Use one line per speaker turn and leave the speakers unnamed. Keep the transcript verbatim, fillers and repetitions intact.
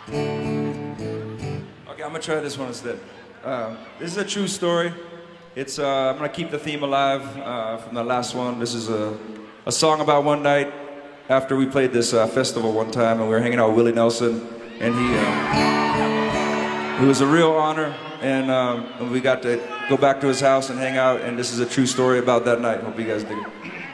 Okay, I'm gonna try this one instead. Uh, this is a true story. It's uh, I'm gonna keep the theme alive uh, from the last one. This is a, a song about one night after we played this uh, festival one time, and we were hanging out with Willie Nelson, and he uh, it was a real honor, and um, we got to go back to his house and hang out. And this is a true story about that night. Hope you guys dig it.